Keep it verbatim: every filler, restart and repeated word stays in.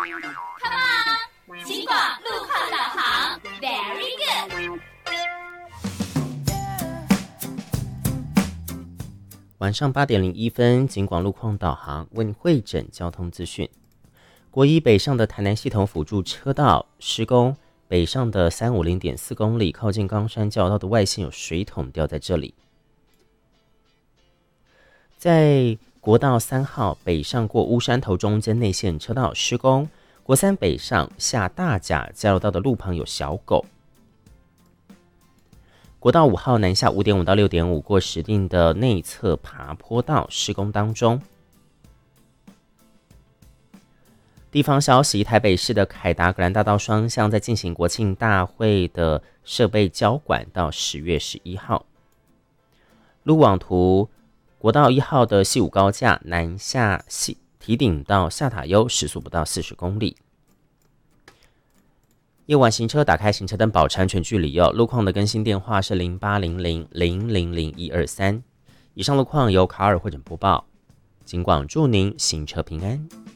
Come on， 警广路况导航 ，Very good。 晚上八点零一分，警广路况导航为你汇整交通资讯。国一北上的台南系统辅助车道施工，北上的三百五十点四公里，靠近冈山交流道的外线有水桶掉在这里。在国道三号北上过乌山头中间内线车道施工，国三北上下大甲交流道的路旁有小狗。国道五号南下 五点五 到 六点五 过石碇的内侧爬坡道施工当中。地方消息，台北市的凯达格兰大道双向在进行国庆大会的设备交管到十月十一号。路网图，国道一号的西武高架南下西堤顶到下塔悠时速不到四十公里。夜晚行车打开行车灯，保持安全距离哦。路况的更新电话是零八零零零零零一二三。以上路况由卡尔汇整播报，警广祝您行车平安。